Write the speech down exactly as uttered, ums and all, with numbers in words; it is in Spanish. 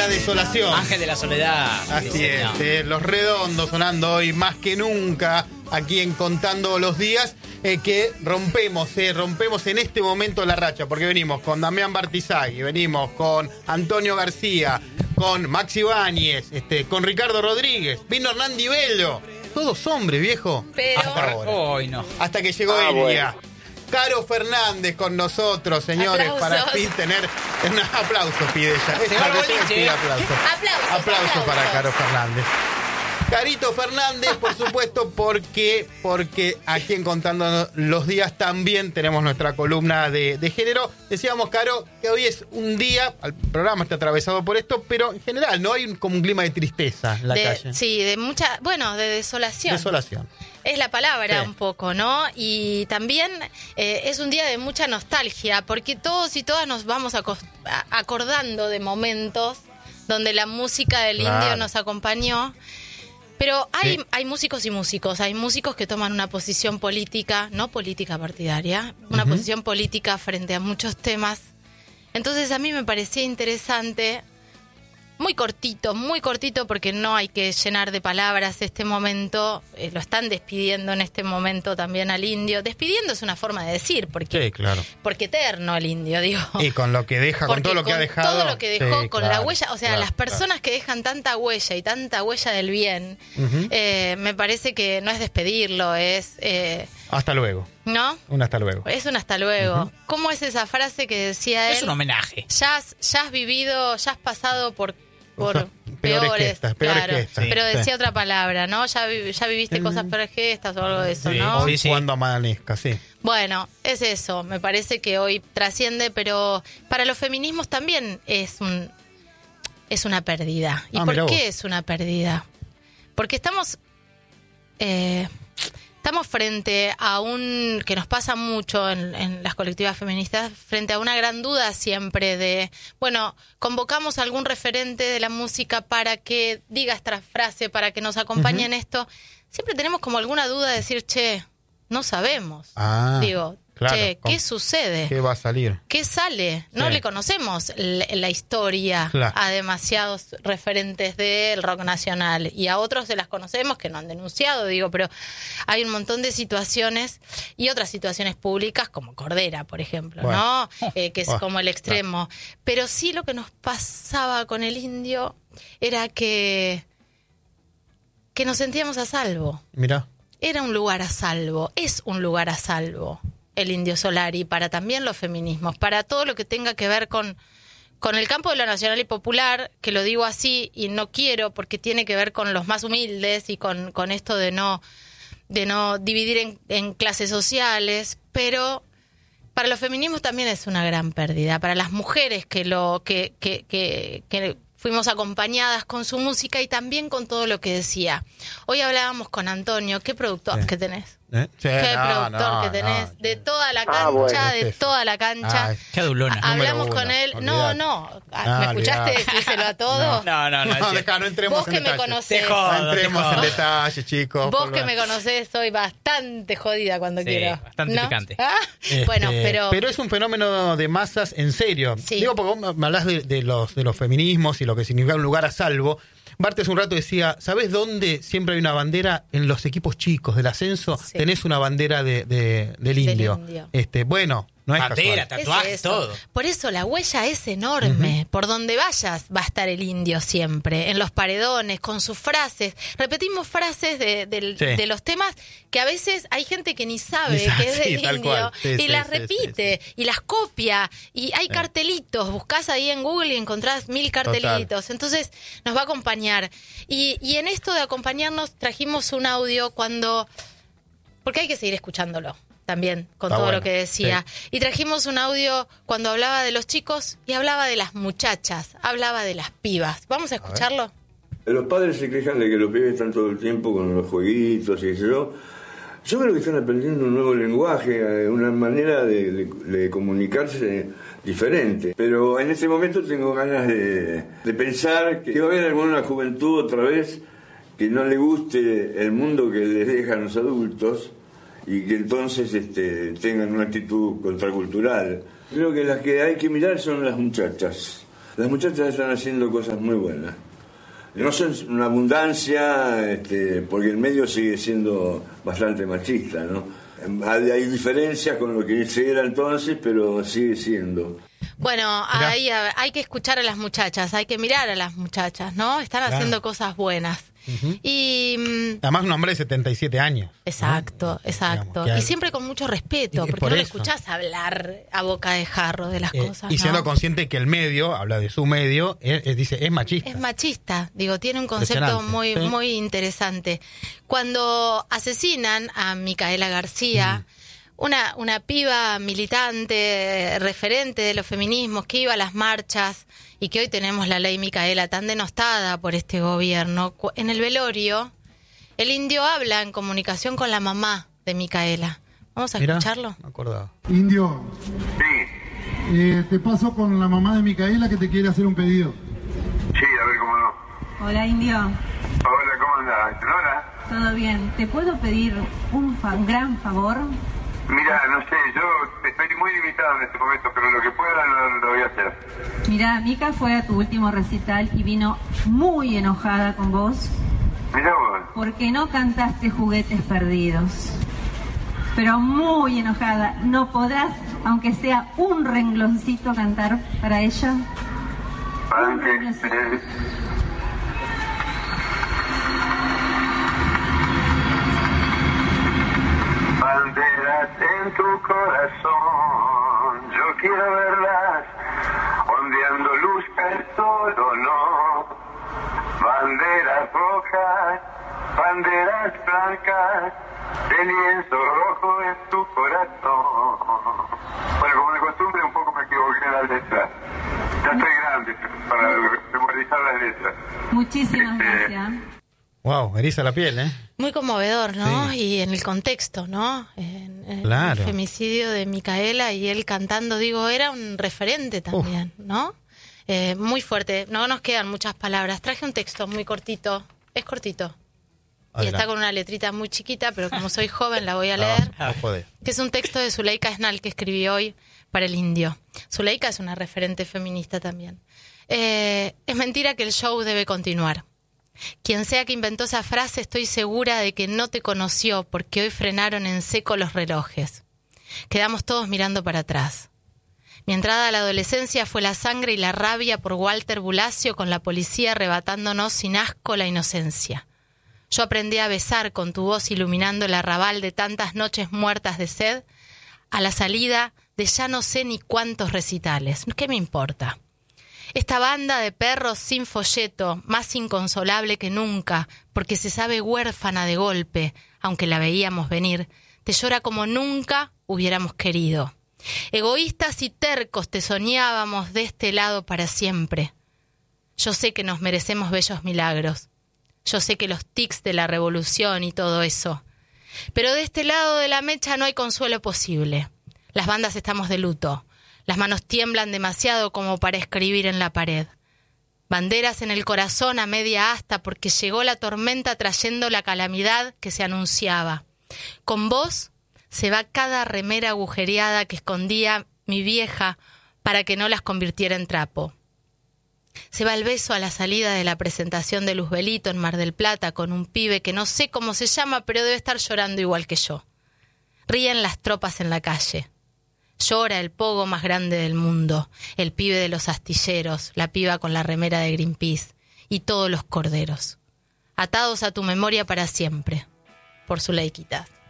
la desolación. Ángel de la soledad. Así sí, es, no. eh, Los Redondos sonando hoy más que nunca aquí en Contando los Días, eh, que rompemos, eh, rompemos en este momento la racha, porque venimos con Damián Bartizaghi, venimos con Antonio García, con Maxi Ibáñez, este, con Ricardo Rodríguez, vino Hernán Di Bello, todos hombres, viejo, Pero... hasta ahora, Hoy no. hasta que llegó Ah, Elia. bueno. Caro Fernández con nosotros, señores, Aplausos. para fin tener un aplauso, pide ella. Es Llegó la el que tiene que boliche. pedir aplauso. Aplausos, Aplauso aplausos. para Caro Fernández. Carito Fernández, por supuesto, porque, porque aquí en Contando los Días también tenemos nuestra columna de, de género. Decíamos, Caro, que hoy es un día, el programa está atravesado por esto, pero en general no hay un, como un clima de tristeza en la de, calle. Sí, de mucha, bueno, de desolación. Desolación. Es la palabra Sí. un poco, ¿no? Y también eh, es un día de mucha nostalgia, porque todos y todas nos vamos aco- a- acordando de momentos donde la música del Claro. indio nos acompañó. Pero hay, Sí. hay músicos y músicos, hay músicos que toman una posición política, no política partidaria, una Ujú. posición política frente a muchos temas. Entonces a mí me parecía interesante, muy cortito, muy cortito, porque no hay que llenar de palabras este momento, eh, lo están despidiendo en este momento también al indio. Despidiendo es una forma de decir, porque, Sí, claro. porque eterno el indio, digo. Y con lo que deja, con Porque todo lo que ha dejado. todo lo que dejó, sí, con claro, la huella, o sea, claro, las personas que dejan tanta huella y tanta huella del bien, Ujú. eh, me parece que no es despedirlo, es, eh, claro. Hasta luego. ¿no? Un hasta luego. Es un hasta luego. ¿Cómo es esa frase que decía él? Es un homenaje. Ya has, ya has vivido, ya has pasado por, por Cosas peores peores, que estas, peores claro, que estas. pero Sí. decía otra palabra, ¿no? Ya, vi- ya viviste El- cosas peores que estas o algo de eso, Sí, ¿no? Hoy sí, sí. cuando amanezca, sí. Bueno, es eso, me parece que hoy trasciende, pero para los feminismos también es un es una pérdida. ¿Y Ah, por mirá qué vos. es una pérdida? Porque estamos eh, estamos frente a un, que nos pasa mucho en, en las colectivas feministas, frente a una gran duda siempre de, bueno, convocamos a algún referente de la música para que diga esta frase, para que nos acompañe en esto. Siempre tenemos como alguna duda de decir, che, no sabemos. Ah, Digo, claro, che, ¿qué con- sucede? ¿Qué va a salir? ¿Qué sale? No Sí. le conocemos la, la historia Claro. a demasiados referentes del rock nacional y a otros se las conocemos que no han denunciado, digo, pero hay un montón de situaciones y otras situaciones públicas como Cordera, por ejemplo, Bueno. ¿no? Eh, que es Bueno, como el extremo. Pero sí lo que nos pasaba con el indio era que, que nos sentíamos a salvo. Mirá. Era un lugar a salvo, es un lugar a salvo el Indio Solari para también los feminismos, para todo lo que tenga que ver con, con el campo de lo nacional y popular, que lo digo así y no quiero porque tiene que ver con los más humildes y con, con esto de no, de no dividir en, en clases sociales, pero para los feminismos también es una gran pérdida, para las mujeres que lo que, que, que, que fuimos acompañadas con su música y también con todo lo que decía. Hoy hablábamos con Antonio, ¿qué productor Sí. que tenés? ¿Eh? Sí, ¿Qué no, productor no, que tenés? no. De toda la Ah, cancha, bueno, de es eso. toda la cancha. Ay, Qué adulona. Ah, Hablamos Número con uno, él. No, olvidate. no. Ah, Ah, ¿Me escuchaste olvidate. decírselo a todos? No, no, no. No, sí. deja, no entremos Vos en que me detalle. conocés. Te jodo, No entremos te en jodo. detalle, chicos. Vos por que la- me conocés, soy bastante jodida cuando Sí, quiero. bastante ¿no? picante. Ah, Este, Bueno, pero... pero es un fenómeno de masas en serio. Sí. Digo, porque vos me hablás de, de los, de los feminismos y lo que significa un lugar a salvo. Bartes un rato decía, ¿sabés dónde siempre hay una bandera? En los equipos chicos del ascenso Sí. tenés una bandera de, de- del indio. indio. Este, bueno, no es Bandera, casual. Es tatuajes, eso. todo. Por eso la huella es enorme. Por donde vayas va a estar el indio siempre. En los paredones, con sus frases. Repetimos frases de, del- Sí. de los temas que a veces hay gente que ni sabe Ni sabe, que es sí, del tal indio. cual. Sí, y sí, las sí, repite. Y las copia. Y hay cartelitos. Buscás ahí en Google y encontrás mil cartelitos. Entonces nos va a acompañar. Y, y en esto de acompañarnos trajimos un audio cuando... Porque hay que seguir escuchándolo también, con Está todo bueno, lo que decía. sí. Y trajimos un audio cuando hablaba de los chicos y hablaba de las muchachas, hablaba de las pibas. ¿Vamos a escucharlo? Los padres se quejan de que los pibes están todo el tiempo con los jueguitos y eso. Yo, yo creo que están aprendiendo un nuevo lenguaje, eh, una manera de, de- de comunicarse diferente. Pero en este momento tengo ganas de, de pensar que va a haber alguna juventud otra vez que no le guste el mundo que les dejan los adultos y que entonces este, tengan una actitud contracultural. Creo que las que hay que mirar son las muchachas. Las muchachas están haciendo cosas muy buenas. No son una abundancia, este, porque el medio sigue siendo bastante machista, ¿no? Hay, hay diferencias con lo que se era entonces, pero sigue siendo. Bueno, hay, hay que escuchar a las muchachas, hay que mirar a las muchachas, ¿no? Están claro. haciendo cosas buenas. Uh-huh. Y además un hombre de setenta y siete años. Exacto, ¿no? exacto. Digamos, y siempre con mucho respeto, porque por no le escuchás hablar a boca de jarro de las eh, cosas. Y siendo ¿no? consciente que el medio, habla de su medio, es, es, dice, es machista. Es machista, digo, tiene un concepto muy, ¿sí? muy interesante. Cuando asesinan a Micaela García, uh-huh. Una, una piba militante, referente de los feminismos, que iba a las marchas y que hoy tenemos la ley Micaela tan denostada por este gobierno. En el velorio, el indio habla en comunicación con la mamá de Micaela. Vamos a Mirá, escucharlo. Me acordaba. Indio. Sí. Eh, te paso con la mamá de Micaela que te quiere hacer un pedido. Sí, a ver cómo no. Hola, Indio. Hola, ¿cómo andás? ¿Nora? Todo bien. ¿Te puedo pedir un fa- gran favor? Mira, no sé, yo estoy muy limitado en este momento, pero lo que pueda lo, lo voy a hacer. Mira, Mica fue a tu último recital y vino muy enojada con vos. Mirá vos. Porque no cantaste Juguetes Perdidos. Pero muy enojada. ¿No podrás, aunque sea un rengloncito, cantar para ella? ¿Para qué? Banderas en tu corazón, yo quiero verlas ondeando luz al sol o no. Banderas rojas, banderas blancas, de lienzo rojo en tu corazón. Bueno, como de costumbre, un poco me equivoqué en la letra. Ya estoy grande para memorizar las letras. Muchísimas este, gracias. Wow, eriza la piel, ¿eh? Muy conmovedor, ¿no? Sí. Y en el contexto, ¿no? En, en claro. El femicidio de Micaela y él cantando, digo, era un referente también, Uf. ¿no? Eh, muy fuerte. No nos quedan muchas palabras. Traje un texto muy cortito. Es cortito. Adelante. Y está con una letrita muy chiquita, pero como soy joven la voy a leer. No, no que es un texto de Zuleika Esnal que escribió hoy para El Indio. Zuleika es una referente feminista también. Eh, es mentira que el show debe continuar. Quien sea que inventó esa frase, estoy segura de que no te conoció porque hoy frenaron en seco los relojes. Quedamos todos mirando para atrás. Mi entrada a la adolescencia fue la sangre y la rabia por Walter Bulacio con la policía arrebatándonos sin asco la inocencia. Yo aprendí a besar con tu voz iluminando el arrabal de tantas noches muertas de sed a la salida de ya no sé ni cuántos recitales. ¿Qué me importa? Esta banda de perros sin folleto, más inconsolable que nunca, porque se sabe huérfana de golpe, aunque la veíamos venir, te llora como nunca hubiéramos querido. Egoístas y tercos te soñábamos de este lado para siempre. Yo sé que nos merecemos bellos milagros. Yo sé que los tics de la revolución y todo eso. Pero de este lado de la mecha no hay consuelo posible. Las bandas estamos de luto. Las manos tiemblan demasiado como para escribir en la pared. Banderas en el corazón a media asta porque llegó la tormenta trayendo la calamidad que se anunciaba. Con vos se va cada remera agujereada que escondía mi vieja para que no las convirtiera en trapo. Se va el beso a la salida de la presentación de Luzbelito en Mar del Plata con un pibe que no sé cómo se llama, pero debe estar llorando igual que yo. Ríen las tropas en la calle. Llora el pogo más grande del mundo, el pibe de los astilleros, la piba con la remera de Greenpeace y todos los corderos, atados a tu memoria para siempre, por Zuleikita.